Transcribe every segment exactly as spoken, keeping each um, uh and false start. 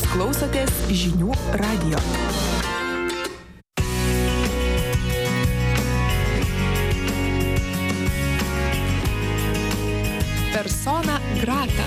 klausotės Žinių radijo. Persona grata.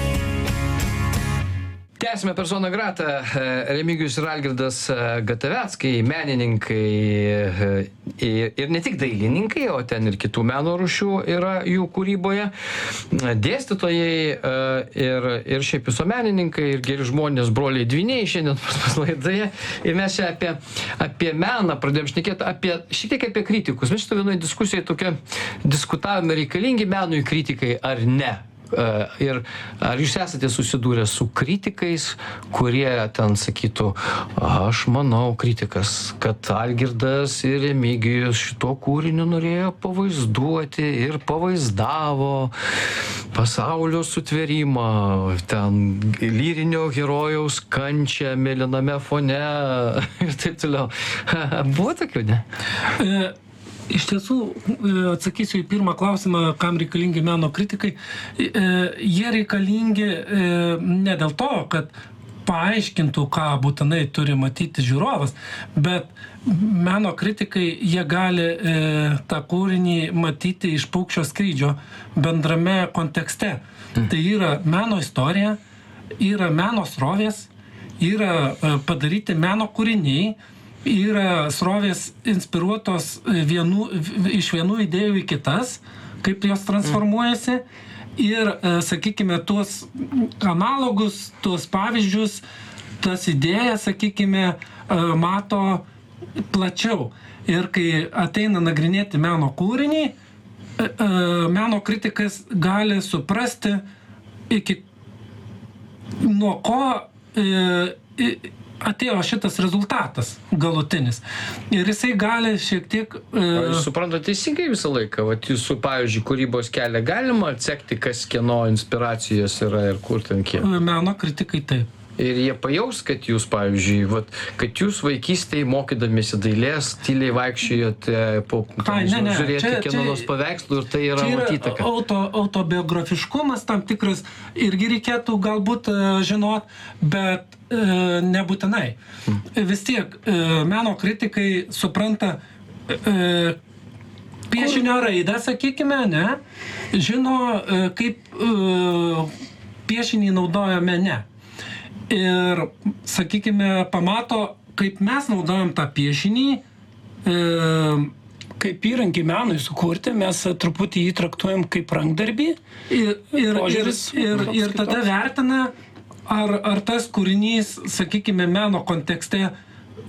Tęsime Persona grata. Remigijus ir Algirdas Gataveckai, menininkai ir ne tik dailininkai, o ten ir kitų meno rūšių yra jų kūryboje, dėstytojai ir, ir šiaip visuomenininkai ir geri žmonės, broliai dvyniai šiandien pas mus laidoje. Ir mes čia apie, apie meną pradėjom šnekėti, apie, šiek tiek apie kritikus. Mes šitą vienoje diskusijoje tokia diskutavome, reikalingi menui kritikai ar ne. Ir ar jūs esate susidūrę su kritikais, kurie ten sakytų, aš manau kritikas, kad Algirdas ir Remigijus šito kūrinio norėjo pavaizduoti ir pavaizdavo pasaulio sutvėrimą, ten lyrinio herojaus kančią mėlyname fone ir taip toliau. Buvo tokių, ne? E... Iš tiesų, atsakysiu į pirmą klausimą, kam reikalingi meno kritikai. Jie reikalingi ne dėl to, kad paaiškintų, ką būtinai turi matyti žiūrovas, bet meno kritikai, jie gali tą kūrinį matyti iš paukščio skrydžio bendrame kontekste. Mm. Tai yra meno istorija, yra meno srovės, yra padaryti meno kūriniai, yra srovės inspiruotos vienų, iš vienų idėjų į kitas, kaip jos transformuojasi ir, sakykime, tuos analogus, tuos pavyzdžius, tas idėjas, sakykime, mato plačiau. Ir kai ateina nagrinėti meno kūrinį, meno kritikas gali suprasti, iki nuo ko atėjo šitas rezultatas galutinis. Ir jisai gali šiek tiek... E... Jūs suprantate teisingai visą laiką? Vat jūsų, pavyzdžiui, kūrybos kelią galima atsekti, kas kieno inspiracijos yra ir kur ten kiek? Meno kritikai taip. Ir jie pajaus, kad jūs, pavyzdžiui, vat, kad jūs vaikystėje mokydamiesi dailės, tyliai vaikščiojote po Ai, ne, ne. žiūrėti čia, kieno nors paveikslų ir tai yra, yra matyta. Kad... Auto, autobiografiškumas tam tikras irgi reikėtų galbūt uh, žinot, bet uh, nebūtinai. Hmm. Vis tiek uh, meno kritikai supranta uh, piešinio raidą, sakykime, ne, žino, uh, kaip uh, piešinį naudoja mene. Ir, sakykime, pamato, kaip mes naudojam tą piešinį, e, kaip įrankį menui sukurti, mes truputį jį traktuojam kaip rankdarbį. Ir, ir, ir, ir, ir tada vertina, ar, ar tas kūrinys, sakykime, meno kontekste e,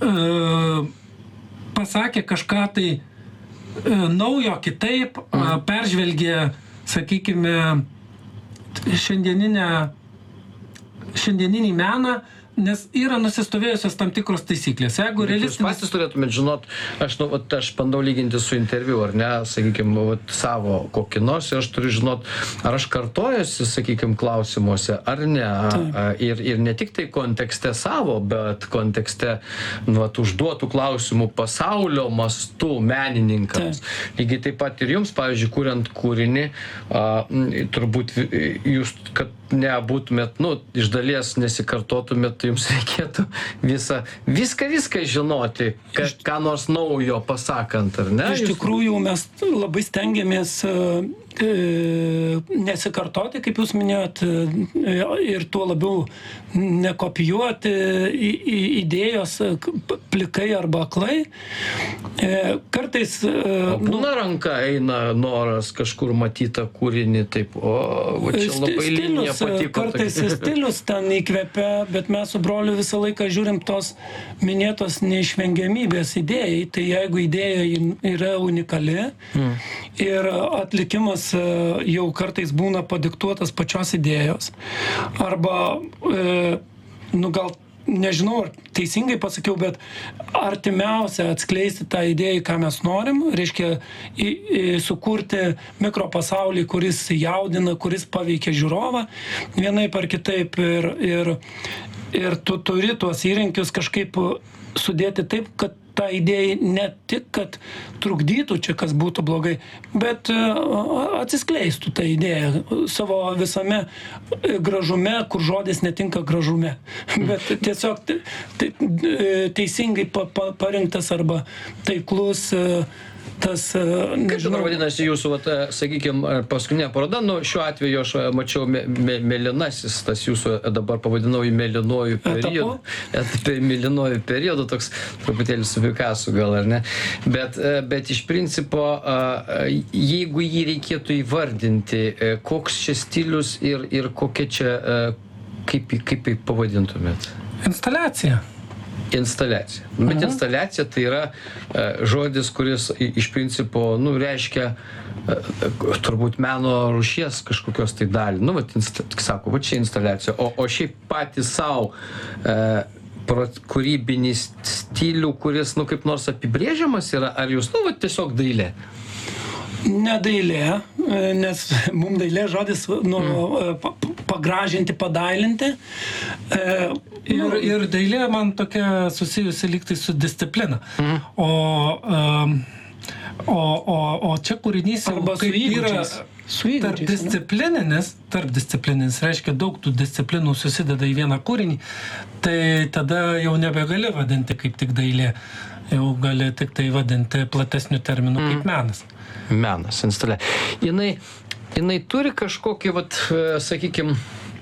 pasakė kažką tai e, naujo, kitaip, mm. a, peržvelgė, sakykime, šiandieninę šiandieninį meną, nes yra nusistovėjusios tam tikros taisyklės. Jeigu realistinis... Jūs patys turėtumėt žinot, aš, nu, vat, aš bandau lyginti su interviu, ar ne, sakykime, vat, savo kokį nors, ir aš turiu žinot, ar aš kartojuosi, sakykime, klausimuose, ar ne. A, ir, ir ne tik tai kontekste savo, bet kontekste, nu, vat, užduotų klausimų pasaulio mastu menininkams. Taip. Lygiai taip pat ir jums, pavyzdžiui, kuriant kūrinį, a, turbūt jūs, kad nebūtumėt, nu, iš dalies nesikartotumėt, tai jums reikėtų visą, viską, viską žinoti, ka, ką nors naujo pasakant, ar ne? Iš tikrųjų, mes labai stengiamės e, nesikartoti, kaip jūs minėjot, e, ir tuo labiau nekopijuoti į, į idėjos plikai arba aklai. E, kartais... E, o būna nu, ranka eina noras kažkur matytą kūrinį, taip, o, o čia labai linija patiko. Kartais stilius ten įkvepia, bet mes su broliu visą laiką žiūrim tos minėtos neišvengiamybės idėjai. Tai jeigu idėja yra unikali mm. ir atlikimas jau kartais būna padiktuotas pačios idėjos, arba, e, nu gal nežinau, ar teisingai pasakiau, bet artimiausia atskleisti tą idėją, ką mes norim, reiškia į, į, sukurti mikropasaulį, kuris jaudina, kuris paveikia žiūrovą, vienaip ar kitaip, ir, ir, ir tu turi tuos įrankius kažkaip sudėti taip, kad ta idėja ne tik, kad trukdytų čia, kas būtų blogai, bet e, atsiskleistų ta idėja savo visame gražume, kur žodis netinka gražume. Bet tiesiog te, te, teisingai pa, pa, parinktas arba taiklus tas, Kaip dabar nežinau, vadinasi jūsų, vat, sakykime, paskutinė paroda, nu, šiuo atveju aš mačiau mė- mė- mėlynasis, tas jūsų dabar pavadinau į mėlynojų periodą. Etapu? Mėlynojų periodą, toks truputėlį su Pikasu gal, ar ne? Bet, e, bet iš principo, a, jeigu jį reikėtų įvardinti, e, koks čia stilius ir, ir kokia čia, e, kaip, jį- kaip jį pavadintumėt? Instaliacija. Instaliacija. Bet Aha. instaliacija tai yra e, žodis, kuris i- iš principo, nu, reiškia e, e, turbūt meno rūšies kažkokios tai dalį. Nu, vat, insta, sako, va čia instaliacija. O, o šiaip patys savo e, pro- kūrybinį stilių, kuris, nu, kaip nors apibrėžiamas yra, ar jūs, nu, va, tiesiog dailė? ne dailė, e, nes mums dailė žodis nu, e, pa- pa- pagražinti, padailinti. E, Ir, ir dailė man tokia susijusi lygtai su disciplina. O, um, o, o, o čia kūrinys jau Arba su kaip yra įgūdžiais. Su įgūdžiais, tarp ane? disciplininis, tarp disciplininis, reiškia daug tų disciplinų susideda į vieną kūrinį, tai tada jau nebegali vadinti kaip tik dailė, jau gali tik tai vadinti platesnių terminų kaip menas. Menas, instaliacija. Jinai, jinai turi kažkokį, vat, sakykime,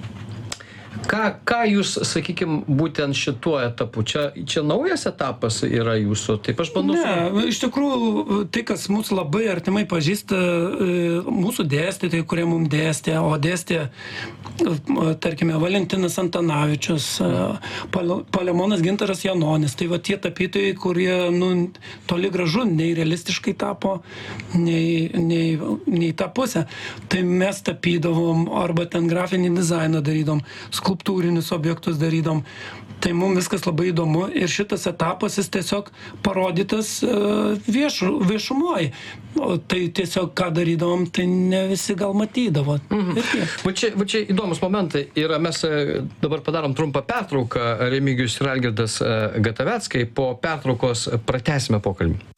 ką, ką jūs, sakykime, būtent šituo etapu, čia, čia naujas etapas yra jūsų, taip aš bandau... su- Ne, iš tikrųjų, tai, kas mūsų labai artimai pažįsta, e, mūsų dėstytojai, kurie mums dėstė, o dėstė, e, tarkime, Valentinas Antanavičius, e, Pal- Palemonas Gintaras Janonis, tai va tie tapytojai, kurie, nu, toli gražu, nei realistiškai tapo, nei, nei, nei tą pusę. Tai mes tapydavom, arba ten grafinį dizainą darydom, skulptūrinius objektus darydom. Tai mums viskas labai įdomu ir šitas etapas jis tiesiog parodytas uh, vieš, viešumoj. O tai tiesiog ką darydavom, tai ne visi gal matydavo. Mhm. Ir tiek. Va čia, va čia įdomus momentai ir mes e, dabar padarom trumpą pertrauką, Remigijus ir Algirdas e, Gataveckai, po pertraukos pratęsime pokalbį.